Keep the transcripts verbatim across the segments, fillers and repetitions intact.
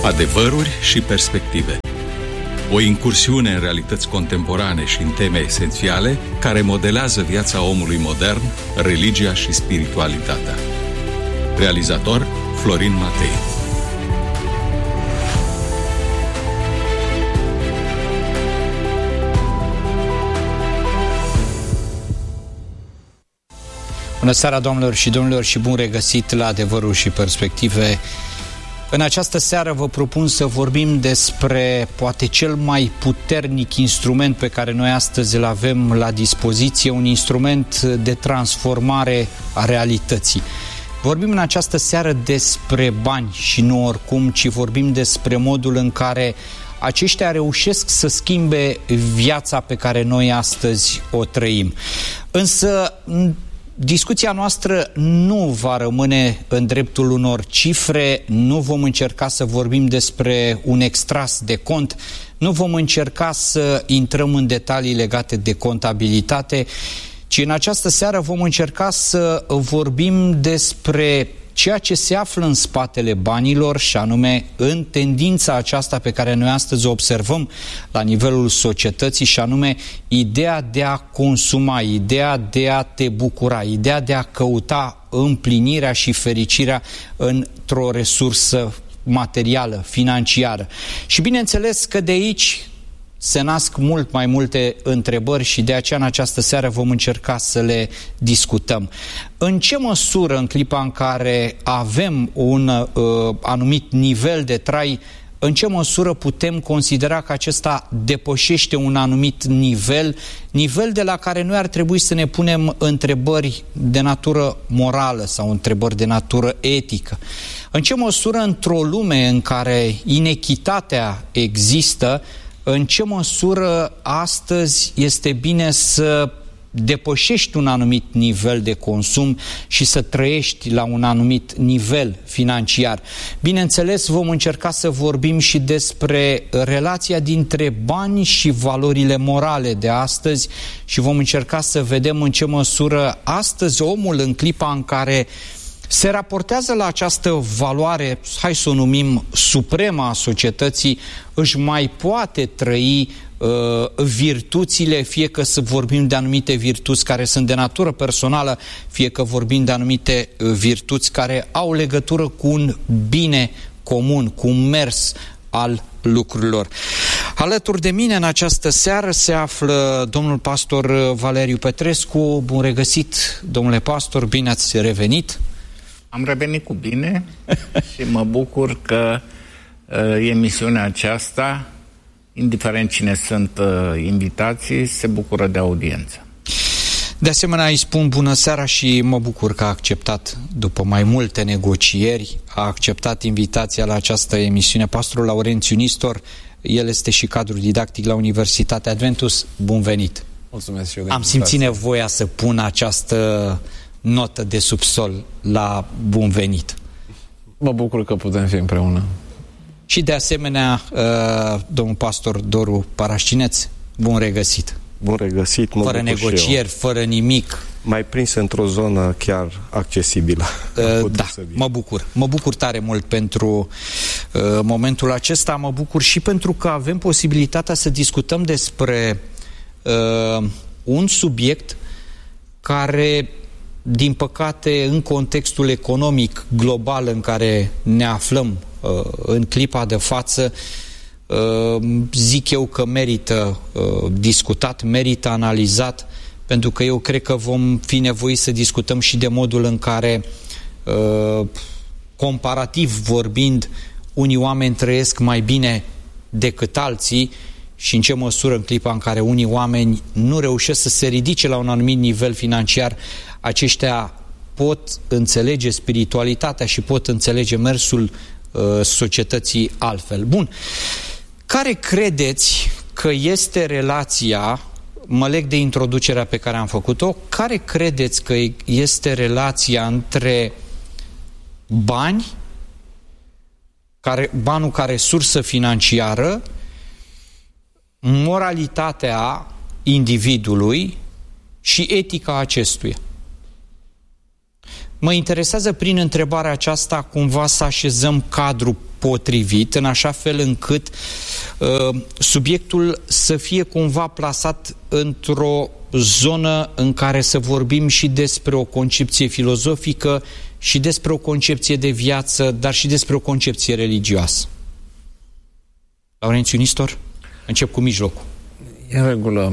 Adevăruri și perspective. O incursiune în realități contemporane și în teme esențiale care modelează viața omului modern, religia și spiritualitatea. Realizator Florin Matei. Bună seara, doamnelor și domnilor, și bun regăsit la Adevăruri și Perspective. În această seară vă propun să vorbim despre poate cel mai puternic instrument pe care noi astăzi îl avem la dispoziție, un instrument de transformare a realității. Vorbim în această seară despre bani și nu oricum, ci vorbim despre modul în care aceștia reușesc să schimbe viața pe care noi astăzi o trăim. Însă discuția noastră nu va rămâne în dreptul unor cifre, nu vom încerca să vorbim despre un extras de cont, nu vom încerca să intrăm în detalii legate de contabilitate, ci în această seară vom încerca să vorbim despre ceea ce se află în spatele banilor, și anume în tendința aceasta pe care noi astăzi o observăm la nivelul societății, și anume ideea de a consuma, ideea de a te bucura, ideea de a căuta împlinirea și fericirea într-o resursă materială, financiară. Și bineînțeles că de aici se nasc mult mai multe întrebări și de aceea în această seară vom încerca să le discutăm. În ce măsură, în clipa în care avem un uh, anumit nivel de trai, în ce măsură putem considera că acesta depășește un anumit nivel, nivel de la care noi ar trebui să ne punem întrebări de natură morală sau întrebări de natură etică? În ce măsură, într-o lume în care inechitatea există, în ce măsură astăzi este bine să depășești un anumit nivel de consum și să trăiești la un anumit nivel financiar? Bineînțeles, vom încerca să vorbim și despre relația dintre bani și valorile morale de astăzi și vom încerca să vedem în ce măsură astăzi omul, în clipa în care se raportează la această valoare, hai să o numim supremă a societății, își mai poate trăi uh, virtuțile, fie că să vorbim de anumite virtuți care sunt de natură personală, fie că vorbim de anumite virtuți care au legătură cu un bine comun, cu un mers al lucrurilor. Alături de mine în această seară se află domnul pastor Valeriu Petrescu. Bun regăsit, domnule pastor, bine ați revenit! Am revenit cu bine și mă bucur că uh, emisiunea aceasta, indiferent cine sunt uh, invitații, se bucură de audiență. De asemenea, îi spun bună seara și mă bucur că a acceptat, după mai multe negocieri, a acceptat invitația la această emisiune pastorul Laurențiu Nistor. El este și cadru didactic la Universitatea Adventus. Bun venit! Mulțumesc și eu de Am simțit nevoia să pun această notă de subsol la bun venit. Mă bucur că putem fi împreună. Și de asemenea, domnul pastor Doru Parașcineț, bun regăsit. Bun regăsit, mă fără negocieri, fără nimic. Mai prins într-o zonă chiar accesibilă. Uh, da, mă bucur. Mă bucur tare mult pentru uh, momentul acesta. Mă bucur și pentru că avem posibilitatea să discutăm despre uh, un subiect care, din păcate, în contextul economic global în care ne aflăm uh, în clipa de față, uh, zic eu că merită uh, discutat, merită analizat, pentru că eu cred că vom fi nevoiți să discutăm și de modul în care, uh, comparativ vorbind, unii oameni trăiesc mai bine decât alții și în ce măsură, în clipa în care unii oameni nu reușesc să se ridice la un anumit nivel financiar, aceștia pot înțelege spiritualitatea și pot înțelege mersul uh, societății altfel. Bun. Care credeți că este relația, mă leg de introducerea pe care am făcut-o, care credeți că este relația între bani, care, banul ca resursă financiară, moralitatea individului și etica acestuia? Mă interesează prin întrebarea aceasta cumva să așezăm cadrul potrivit, în așa fel încât uh, subiectul să fie cumva plasat într-o zonă în care să vorbim și despre o concepție filozofică, și despre o concepție de viață, dar și despre o concepție religioasă. Laurențiu Nistor, încep cu mijlocul. E în regulă.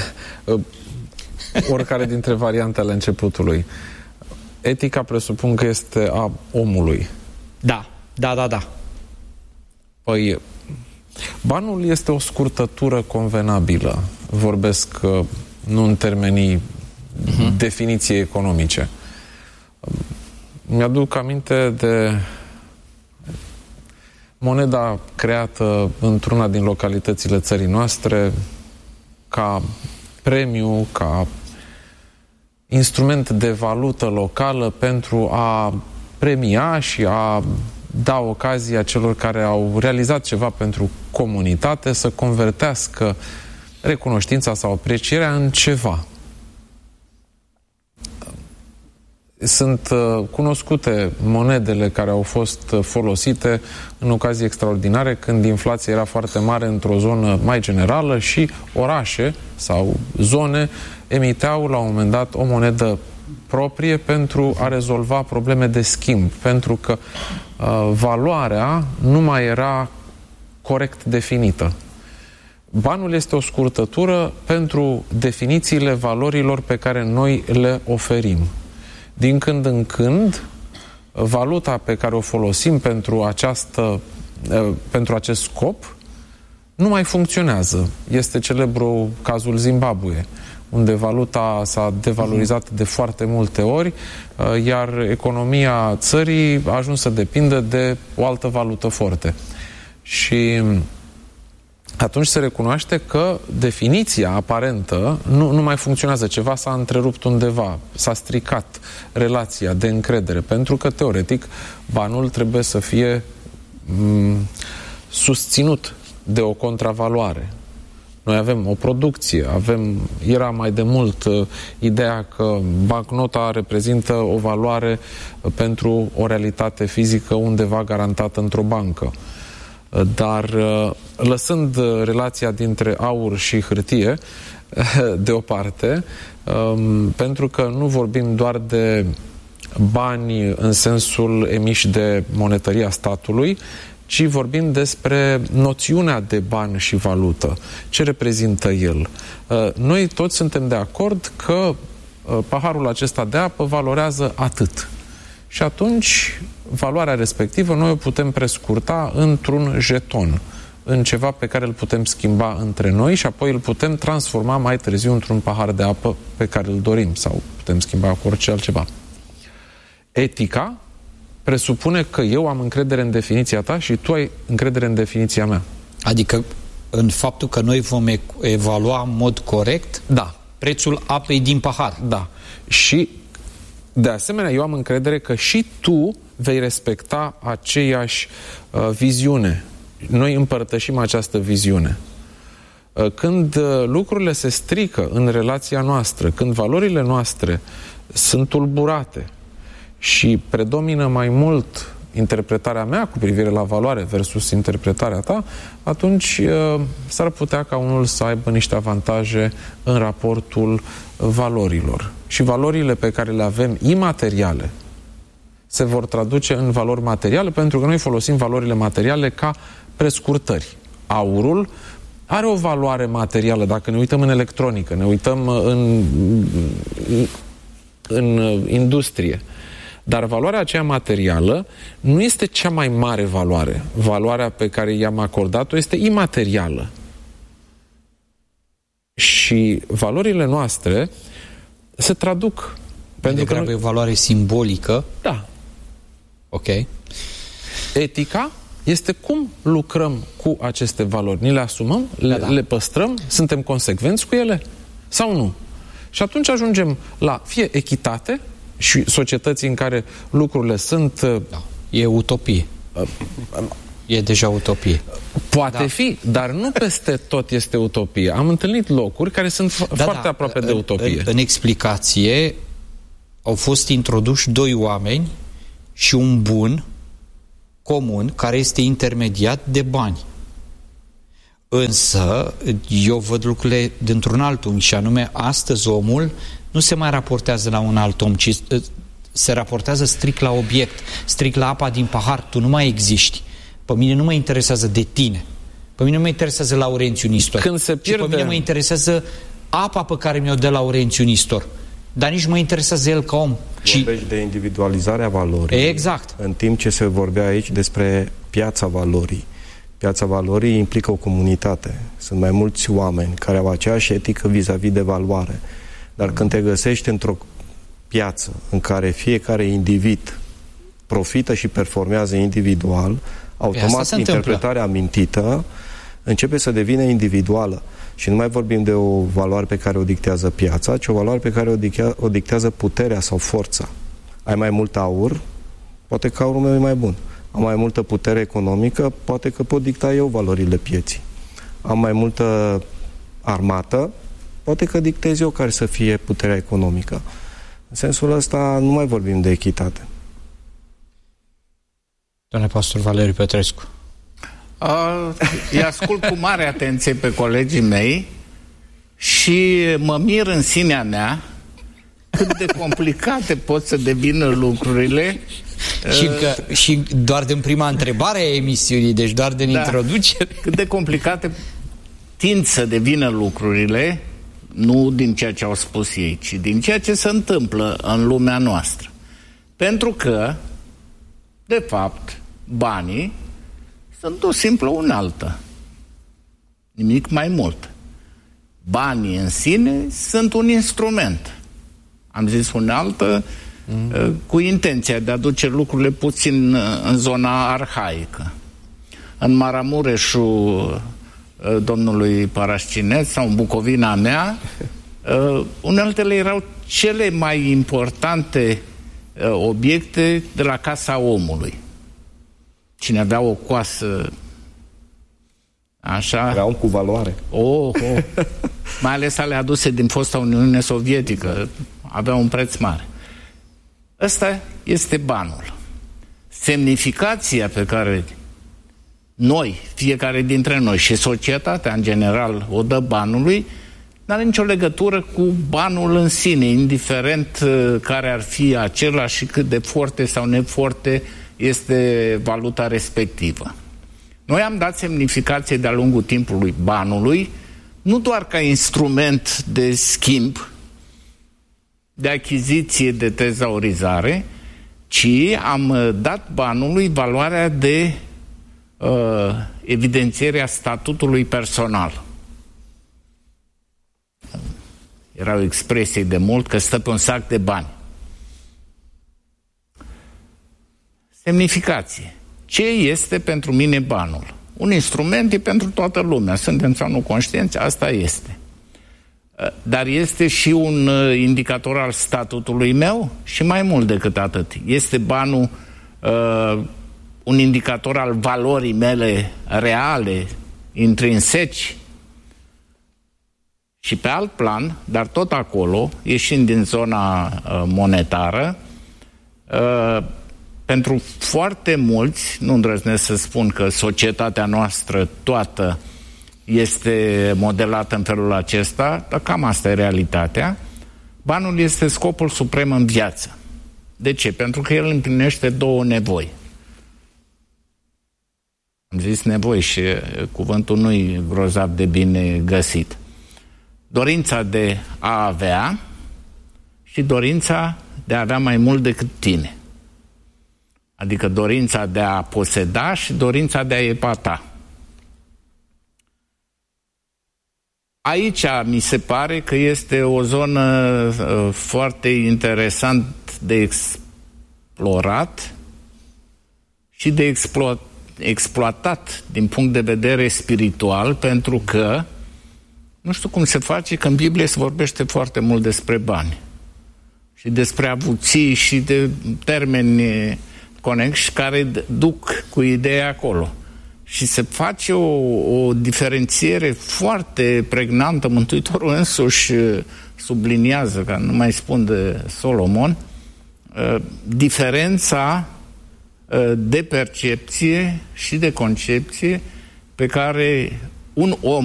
Oricare dintre variantele începutului. Etica presupun că este a omului. Da, da, da, da. Păi, banul este o scurtătură convenabilă. Vorbesc nu în termenii uh-huh. definiției economice. Mi-aduc aminte de moneda creată într-una din localitățile țării noastre ca premiu, ca instrument de valută locală pentru a premia și a da ocazia celor care au realizat ceva pentru comunitate să convertească recunoștința sau aprecierea în ceva. Sunt uh, cunoscute monedele care au fost uh, folosite în ocazii extraordinare când inflația era foarte mare într-o zonă mai generală și orașe sau zone emiteau la un moment dat o monedă proprie pentru a rezolva probleme de schimb, pentru că uh, valoarea nu mai era corect definită. Banul este o scurtătură pentru definițiile valorilor pe care noi le oferim. Din când în când, valuta pe care o folosim pentru, această, pentru acest scop nu mai funcționează. Este celebru cazul Zimbabwe, unde valuta s-a devalorizat de foarte multe ori, iar economia țării a ajuns să depindă de o altă valută forte. Și atunci se recunoaște că definiția aparentă nu, nu mai funcționează. Ceva s-a întrerupt undeva, s-a stricat relația de încredere, pentru că, teoretic, banul trebuie să fie m- susținut de o contravaloare. Noi avem o producție, avem, era mai de mult uh, ideea că bancnota reprezintă o valoare uh, pentru o realitate fizică undeva garantată într-o bancă. Dar lăsând relația dintre aur și hârtie deoparte, pentru că nu vorbim doar de bani în sensul emiși de monetăria statului, ci vorbim despre noțiunea de bani și valută. Ce reprezintă el? Noi toți suntem de acord că paharul acesta de apă valorează atât. Și atunci, valoarea respectivă noi o putem prescurta într-un jeton, în ceva pe care îl putem schimba între noi și apoi îl putem transforma mai târziu într-un pahar de apă pe care îl dorim sau putem schimba cu orice altceva. Etica presupune că eu am încredere în definiția ta și tu ai încredere în definiția mea. Adică în faptul că noi vom evalua în mod corect da. prețul apei din pahar. Da. Și de asemenea, eu am încredere că și tu vei respecta aceeași uh, viziune. Noi împărtășim această viziune. Uh, când uh, lucrurile se strică în relația noastră, când valorile noastre sunt tulburate și predomină mai mult interpretarea mea cu privire la valoare versus interpretarea ta, atunci uh, s-ar putea ca unul să aibă niște avantaje în raportul valorilor. Și valorile pe care le avem imateriale se vor traduce în valori materiale, pentru că noi folosim valorile materiale ca prescurtări. Aurul are o valoare materială, dacă ne uităm în electronică, ne uităm în, în industrie. Dar valoarea aceea materială nu este cea mai mare valoare. Valoarea pe care i-am acordat-o este imaterială. Și valorile noastre se traduc. Pentru că e o valoare simbolică. Da. Ok. Etica este cum lucrăm cu aceste valori. Ni le asumăm? Le, da, da. le păstrăm? Suntem consecvenți cu ele? Sau nu? Și atunci ajungem la fie echitate și societăți în care lucrurile sunt... Da. E utopie. Uh, e deja utopie. Poate da. fi, dar nu peste tot este utopie. Am întâlnit locuri care sunt da, foarte da. aproape de în, utopie. În, în explicație au fost introduși doi oameni și un bun comun care este intermediat de bani. Însă, eu văd lucrurile dintr-un alt unghi și anume, astăzi omul nu se mai raportează la un alt om, ci se raportează strict la obiect, strict la apa din pahar. Tu nu mai existi. Pe mine nu mă interesează de tine. Pe mine nu mă interesează Laurențiu Nistor. Când se pierde... Pe mine mă interesează apa pe care mi-o dă Laurențiu Nistor. Dar nici mă interesează el ca om. Vorbești ci... de individualizarea valorii. Exact. În timp ce se vorbea aici despre piața valorii. Piața valorii implică o comunitate. Sunt mai mulți oameni care au aceeași etică vis-a-vis de valoare. Dar când te găsești într-o piață în care fiecare individ profită și performează individual, automat interpretarea amintită începe să devină individuală. Și nu mai vorbim de o valoare pe care o dictează piața, ci o valoare pe care o, dictea, o dictează puterea sau forța. Ai mai mult aur, poate că aurul meu e mai bun. Am mai multă putere economică, poate că pot dicta eu valorile pieții. Am mai multă armată, poate că dictez eu care să fie puterea economică. În sensul ăsta nu mai vorbim de echitate. Doamne pastor Valeriu Petrescu. Uh, îi ascult cu mare atenție pe colegii mei și mă mir în sinea mea cât de complicate pot să devină lucrurile. Și, că, și doar din prima întrebare a emisiunii, deci doar din da, introducere. Cât de complicate tind să devină lucrurile, nu din ceea ce au spus ei, ci din ceea ce se întâmplă în lumea noastră. Pentru că, de fapt, banii sunt o simplă unaltă. Nimic mai mult. Banii în sine sunt un instrument. Am zis unaltă mm. cu intenția de a duce lucrurile puțin în zona arhaică. În Maramureșul domnului Parașcineț sau în Bucovina mea, uneltele erau cele mai importante obiecte de la Casa Omului. Cine avea o coasă așa... Era om cu valoare. Oh, oh. Mai ales ale aduse din fosta Uniune Sovietică. Avea un preț mare. Ăsta este banul. Semnificația pe care noi, fiecare dintre noi și societatea în general o dă banului, nu are nicio legătură cu banul în sine, indiferent care ar fi acela și cât de forte sau neforte este valuta respectivă. Noi am dat semnificație de-a lungul timpului banului, nu doar ca instrument de schimb, de achiziție, de tezaurizare, ci am dat banului valoarea de uh, evidențiere a statutului personal. Era o expresie de mult că stă pe un sac de bani. Semnificație. Ce este pentru mine banul? Un instrument e pentru toată lumea. Suntem sau nu conștienți? Asta este. Dar este și un indicator al statutului meu și mai mult decât atât. Este banul uh, un indicator al valorii mele reale, intrinseci. Și pe alt plan, dar tot acolo, ieșind din zona uh, monetară, uh, pentru foarte mulți, nu îndrăznesc să spun că societatea noastră toată este modelată în felul acesta, dar cam asta e realitatea, banul este scopul suprem în viață. De ce? Pentru că el împlinește două nevoi. Am zis nevoi și cuvântul nu-i grozav de bine găsit. Dorința de a avea și dorința de a avea mai mult decât tine. Adică dorința de a poseda și dorința de a epata. Aici mi se pare că este o zonă uh, foarte interesant de explorat și de explo- exploatat din punct de vedere spiritual, pentru că nu știu cum se face că în Biblie se vorbește foarte mult despre bani și despre avuții și de termeni conexi care duc cu ideea acolo. Și se face o, o diferențiere foarte pregnantă. Mântuitorul însuși subliniază, că nu mai spun de Solomon, uh, diferența uh, de percepție și de concepție pe care un om